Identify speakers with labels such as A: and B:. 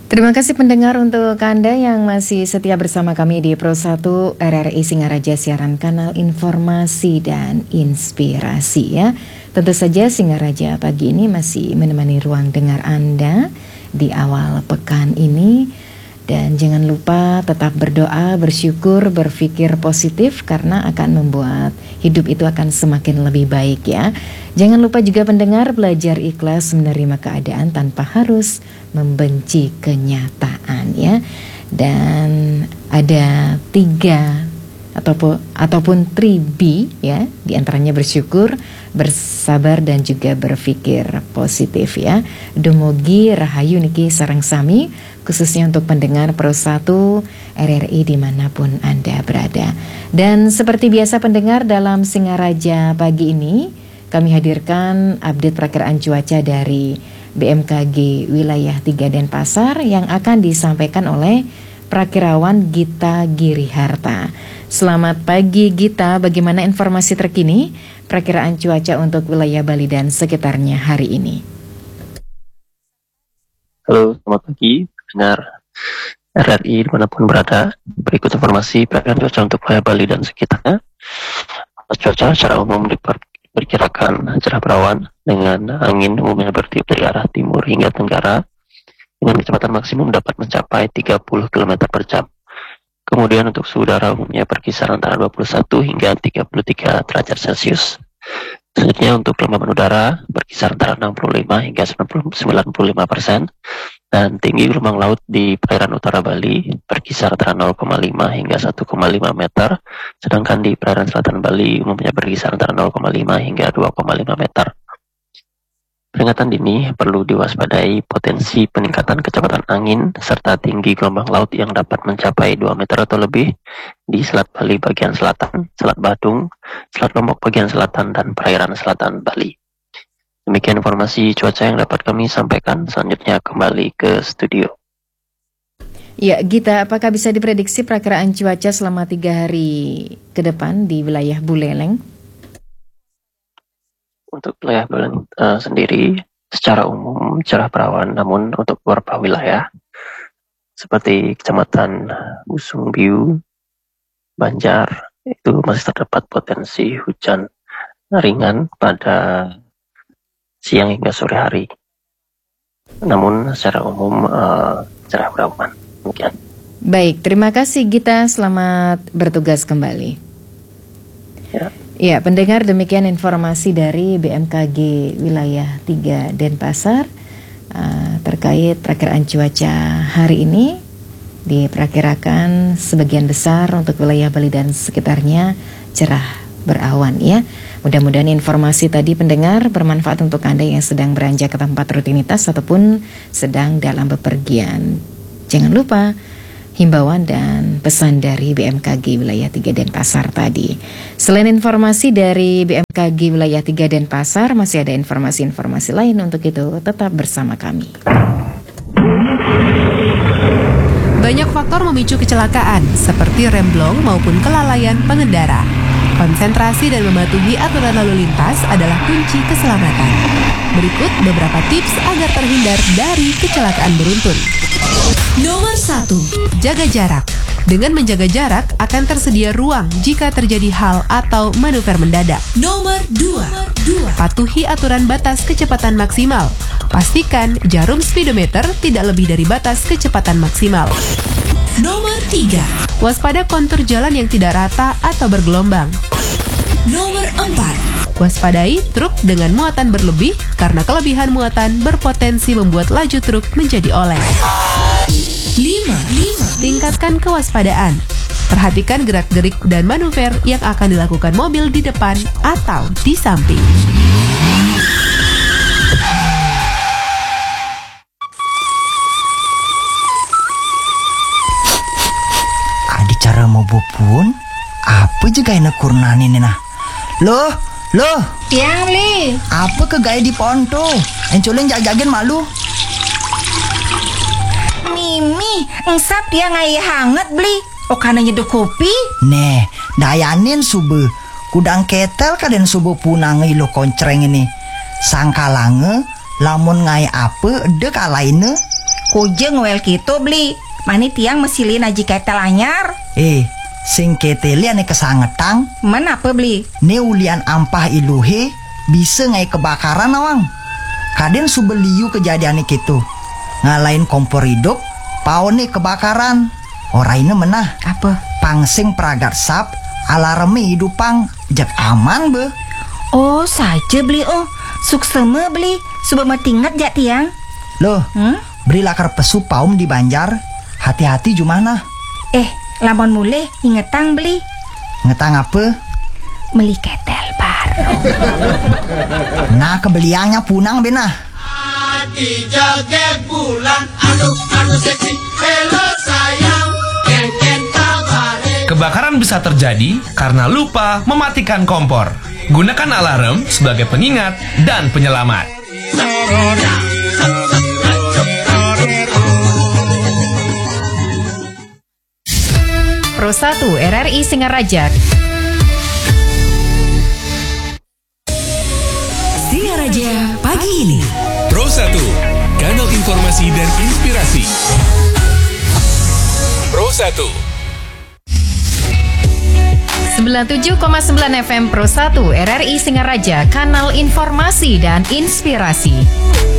A: Terima kasih pendengar untuk Anda yang masih setia bersama kami di Pro 1 RRI Singaraja, siaran kanal informasi dan inspirasi ya. Tentu saja Singaraja pagi ini masih menemani ruang dengar Anda di awal pekan ini. Dan jangan lupa tetap berdoa, bersyukur, berpikir positif karena akan membuat hidup itu akan semakin lebih baik ya. Jangan lupa juga pendengar belajar ikhlas menerima keadaan tanpa harus membenci kenyataan ya. Dan ada 3 ataupun 3B ya, di antaranya bersyukur, bersabar dan juga berpikir positif ya. Dumugi rahayu niki sareng sami, khususnya untuk pendengar Pro 1 RRI dimanapun Anda berada. Dan seperti biasa pendengar, dalam Singaraja pagi ini kami hadirkan update perakiraan cuaca dari BMKG wilayah 3 Denpasar yang akan disampaikan oleh Prakirawan Gita Giriharta. Selamat pagi Gita, bagaimana informasi terkini perakiraan cuaca untuk wilayah Bali dan sekitarnya hari ini?
B: Halo, selamat pagi pendengar RRI dimanapun berada. Berikut informasi perakiraan cuaca untuk wilayah Bali dan sekitarnya. Cuaca secara umum diperkirakan cerah berawan dengan angin umumnya bertiup dari arah timur hingga tenggara dengan kecepatan maksimum dapat mencapai 30 km per jam. Kemudian untuk suhu udara umumnya berkisar antara 21 hingga 33 derajat Celcius. Selanjutnya untuk kelembaban udara berkisar antara 65 hingga 95%, dan tinggi gelombang laut di perairan utara Bali berkisar antara 0,5 hingga 1,5 meter, sedangkan di perairan selatan Bali umumnya berkisar antara 0,5 hingga 2,5 meter. Peringatan dini perlu diwaspadai potensi peningkatan kecepatan angin serta tinggi gelombang laut yang dapat mencapai 2 meter atau lebih di Selat Bali bagian selatan, Selat Badung, Selat Lombok bagian selatan, dan perairan selatan Bali. Demikian informasi cuaca yang dapat kami sampaikan. Selanjutnya kembali ke studio.
A: Ya Gita, apakah bisa diprediksi perakiraan cuaca selama 3 hari ke depan di wilayah Buleleng?
B: Untuk wilayah Bali sendiri secara umum cerah berawan, namun untuk beberapa wilayah seperti Kecamatan Usung Biu, Banjar itu masih terdapat potensi hujan ringan pada siang hingga sore hari. Namun secara umum cerah berawan. Demikian.
A: Baik, terima kasih Gita, selamat bertugas kembali. Ya, pendengar, demikian informasi dari BMKG wilayah 3 Denpasar terkait perakiraan cuaca hari ini. Diperkirakan sebagian besar untuk wilayah Bali dan sekitarnya cerah berawan ya. Mudah-mudahan informasi tadi pendengar bermanfaat untuk Anda yang sedang beranjak ke tempat rutinitas ataupun sedang dalam bepergian. Jangan lupa himbauan dan pesan dari BMKG wilayah 3 Denpasar tadi. Selain informasi dari BMKG wilayah 3 Denpasar, masih ada informasi-informasi lain. Untuk itu tetap bersama kami.
C: Banyak faktor memicu kecelakaan seperti remblong maupun kelalaian pengendara. Konsentrasi dan mematuhi aturan lalu lintas adalah kunci keselamatan. Berikut beberapa tips agar terhindar dari kecelakaan beruntun. Nomor 1. Jaga jarak. Dengan menjaga jarak akan tersedia ruang jika terjadi hal atau manuver mendadak. Nomor 2. Patuhi aturan batas kecepatan maksimal. Pastikan jarum speedometer tidak lebih dari batas kecepatan maksimal. Nomor 3. Waspada kontur jalan yang tidak rata atau bergelombang. Nomor 4. Waspadai truk dengan muatan berlebih karena kelebihan muatan berpotensi membuat laju truk menjadi oleng. 5. Tingkatkan kewaspadaan. Perhatikan gerak-gerik dan manuver yang akan dilakukan mobil di depan atau di samping.
D: Adi cara mau bopun, apa juga yang kurnani nena? Loh,
E: ya Li.
D: apa ke gaya di ponto? Encoleng jagen malu.
E: Mimi,ngsap dia ngai hangat beli. Okana nyeduh kopi.
D: Nih, dayanin sube. Kudang ketel kaden subuh punang lo koncreng ini. Sangkalange, lamun ngai apa de kalaine.
E: Kujeng wel gitu beli. Mani tiang mesilin aji ketel anyar.
D: Sing keteli ane kesangetang.
E: Men apa beli?
D: Ne ulian ampah iluhe bisa ngai kebakaran awang. Kaden subeliu kejadian gitu. Ngalain kompor hidup, paone kebakaran. Oraine menah.
E: Apa?
D: Pangsing peragat sap, alarme hidupang, jak aman be.
E: Oh saja beli sukseme beli. Sudah metingat jak tiang.
D: Loh, beri lakar pesu paum di Banjar. Hati-hati jumana.
E: Lamun mulai ingetang beli.
D: Ngetang apa?
E: Beli ketel baru.
D: Nah kebeliannya punang benah.
F: Hati joget bulan, aduh seksi, hello sayang, ken tabare.
G: Kebakaran bisa terjadi karena lupa mematikan kompor. Gunakan alarm sebagai pengingat dan penyelamat.
A: Pro 1 RRI Singaraja.
C: Singaraja pagi ini.
H: Pro 1, kanal informasi dan inspirasi. Pro 1.
A: 97,9 FM Pro 1 RRI Singaraja, kanal informasi dan inspirasi.